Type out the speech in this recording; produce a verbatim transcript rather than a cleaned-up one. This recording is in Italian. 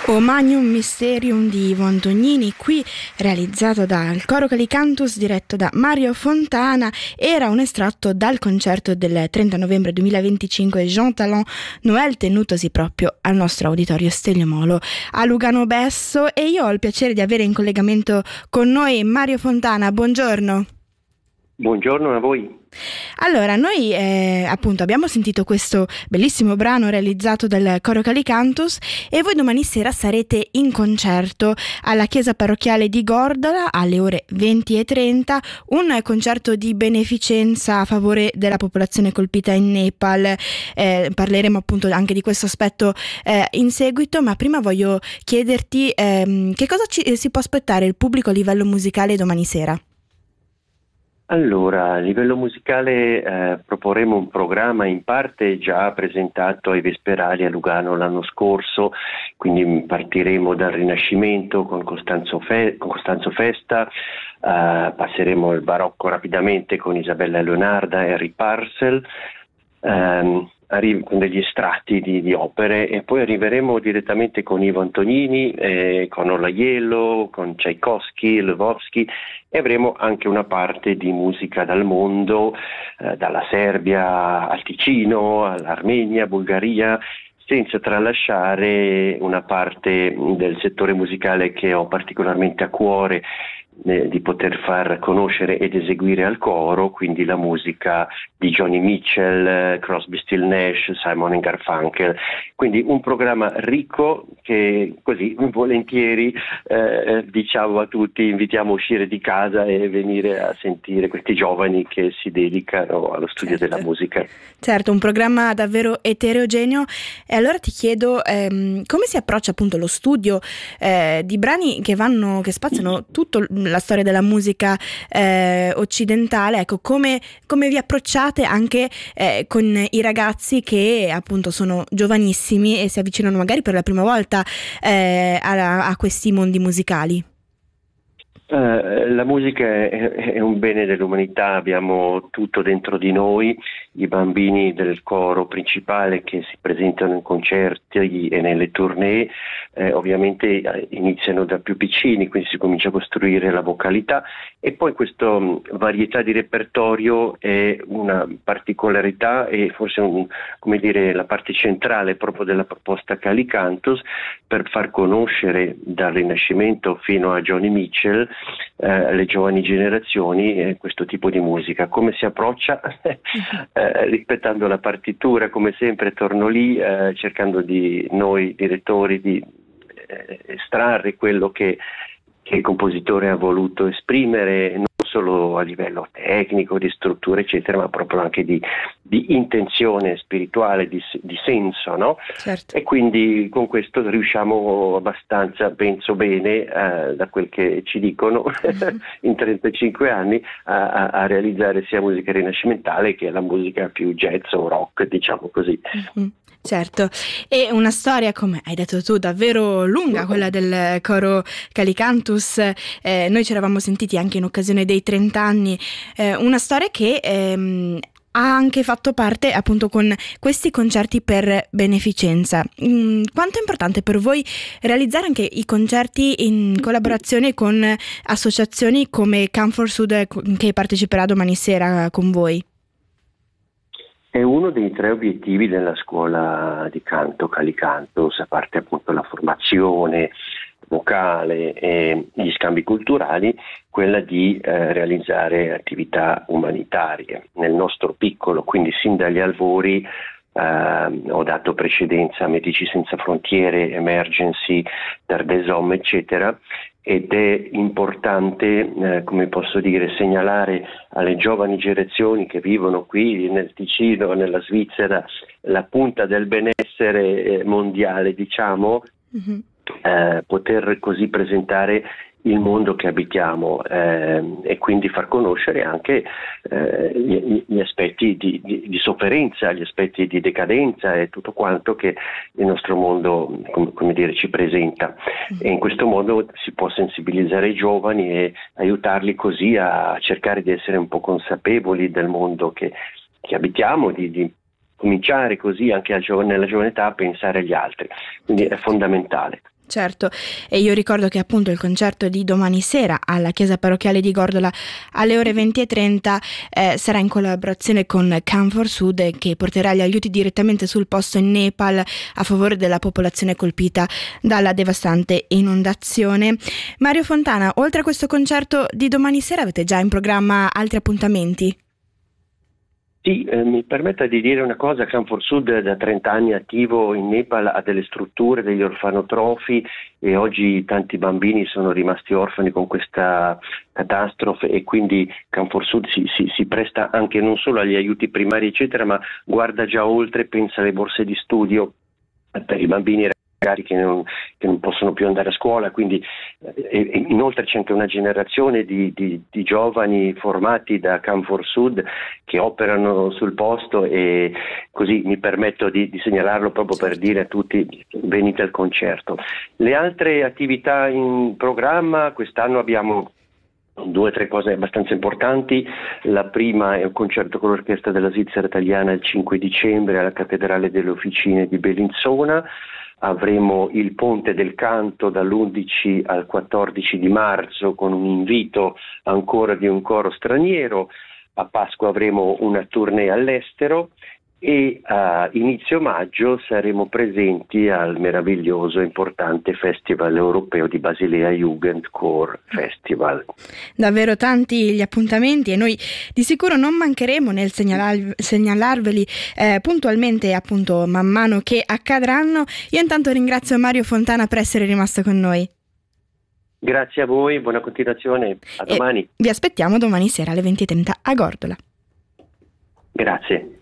O Magnum Mysterium di Ivo Antognini, qui realizzato dal Coro Calicantus diretto da Mario Fontana, era un estratto dal concerto del trenta novembre duemilaventicinque Jean Talon Noël, tenutosi proprio al nostro Auditorio Stelio Molo a Lugano Besso, e io ho il piacere di avere in collegamento con noi Mario Fontana. Buongiorno. Buongiorno a voi. Allora, noi eh, appunto abbiamo sentito questo bellissimo brano realizzato dal Coro Calicantus e voi domani sera sarete in concerto alla chiesa parrocchiale di Gordola alle ore venti e trenta, un concerto di beneficenza a favore della popolazione colpita in Nepal. Eh, parleremo appunto anche di questo aspetto eh, in seguito, ma prima voglio chiederti ehm, che cosa ci, si può aspettare il pubblico a livello musicale domani sera? Allora, a livello musicale eh, proporremo un programma in parte già presentato ai Vesperali a Lugano l'anno scorso, quindi partiremo dal Rinascimento con Costanzo, Fe- con Costanzo Festa, eh, passeremo al Barocco rapidamente con Isabella Leonarda e Henry Parcel, ehm, arri- con degli estratti di, di opere, e poi arriveremo direttamente con Ivo Antognini, eh, con Olaiello, con Tchaikovsky, Lvovsky, e avremo anche una parte di musica dal mondo, eh, dalla Serbia al Ticino, all'Armenia, Bulgaria, senza tralasciare una parte del settore musicale che ho particolarmente a cuore, eh, di poter far conoscere ed eseguire al coro, quindi la musica di Joni Mitchell, eh, Crosby, Still Nash, Simon and Garfunkel. Quindi un programma ricco che così volentieri eh, diciamo a tutti, invitiamo a uscire di casa e venire a sentire questi giovani che si dedicano allo studio Certo. della musica. Certo, un programma davvero eterogeneo. E allora ti chiedo ehm, come si approccia appunto lo studio eh, di brani che vanno, che spaziano tutta la storia della musica eh, occidentale. Ecco, come, come vi approcciate anche eh, con i ragazzi che appunto sono giovanissimi e si avvicinano magari per la prima volta eh, a, a questi mondi musicali? Uh, la musica è, è un bene dell'umanità, abbiamo tutto dentro di noi. I bambini del coro principale che si presentano in concerti e nelle tournée eh, ovviamente eh, iniziano da più piccini, quindi si comincia a costruire la vocalità, e poi questa um, varietà di repertorio è una particolarità e forse un, come dire, la parte centrale proprio della proposta Calicantus, per far conoscere dal Rinascimento fino a Joni Mitchell eh, alle giovani generazioni eh, questo tipo di musica. Come si approccia? eh, rispettando la partitura, come sempre torno lì, eh, cercando di noi direttori di eh, estrarre quello che, che il compositore ha voluto esprimere, non solo a livello tecnico, di struttura eccetera, ma proprio anche di, di intenzione spirituale, di, di senso, no? Certo. E quindi con questo riusciamo abbastanza, penso bene, eh, da quel che ci dicono, mm-hmm. in trentacinque anni a, a, a realizzare sia musica rinascimentale che la musica più jazz o rock, diciamo così. Mm-hmm. Certo, e una storia, come hai detto tu, davvero lunga, quella del Coro Calicantus. Eh, noi ci eravamo sentiti anche in occasione dei trenta anni, eh, una storia che ehm, ha anche fatto parte appunto con questi concerti per beneficenza. Mm, quanto è importante per voi realizzare anche i concerti in collaborazione con associazioni come Camfor Sud, che parteciperà domani sera con voi? È uno dei tre obiettivi della scuola di canto Calicantus, a parte appunto la formazione vocale e gli scambi culturali, quella di eh, realizzare attività umanitarie. Nel nostro piccolo, quindi sin dagli albori, eh, ho dato precedenza a Medici Senza Frontiere, Emergency, Terre des Hommes, eccetera, ed è importante, eh, come posso dire, segnalare alle giovani generazioni che vivono qui nel Ticino, nella Svizzera, la punta del benessere mondiale, diciamo, mm-hmm. eh, poter così presentare il mondo che abitiamo eh, e quindi far conoscere anche eh, gli, gli aspetti di, di, di sofferenza, gli aspetti di decadenza e tutto quanto che il nostro mondo, come, come dire, ci presenta. E in questo modo si può sensibilizzare i giovani e aiutarli così a cercare di essere un po' consapevoli del mondo che, che abitiamo, di, di cominciare così anche a giovane, nella giovane età a pensare agli altri. Quindi è fondamentale. Certo, e io ricordo che appunto il concerto di domani sera alla chiesa parrocchiale di Gordola alle ore venti e trenta eh, sarà in collaborazione con Camfor Sud, che porterà gli aiuti direttamente sul posto in Nepal a favore della popolazione colpita dalla devastante inondazione. Mario Fontana, oltre a questo concerto di domani sera avete già in programma altri appuntamenti? Sì, eh, mi permetta di dire una cosa: Camfor Sud da trenta anni attivo in Nepal, ha delle strutture, degli orfanotrofi, e oggi tanti bambini sono rimasti orfani con questa catastrofe, e quindi Camfor Sud si, si, si presta anche non solo agli aiuti primari eccetera, ma guarda già oltre, pensa alle borse di studio per i bambini che non, che non possono più andare a scuola, quindi eh, e inoltre c'è anche una generazione di, di, di giovani formati da Camfor Sud che operano sul posto, e così mi permetto di, di segnalarlo proprio per dire a tutti: venite al concerto. Le altre attività in programma quest'anno abbiamo due o tre cose abbastanza importanti. La prima è un concerto con l'orchestra della Svizzera Italiana il cinque dicembre alla Cattedrale delle Officine di Bellinzona. Avremo il Ponte del Canto dall'undici al quattordici di marzo con un invito ancora di un coro straniero. A Pasqua avremo una tournée all'estero, e a inizio maggio saremo presenti al meraviglioso e importante Festival Europeo di Basilea Jugendchor Festival. Davvero tanti gli appuntamenti, e noi di sicuro non mancheremo nel segnalar- segnalarveli eh, puntualmente, appunto, man mano che accadranno. Io intanto ringrazio Mario Fontana per essere rimasto con noi. Grazie a voi, buona continuazione, a domani. E vi aspettiamo domani sera alle venti e trenta a Gordola. Grazie.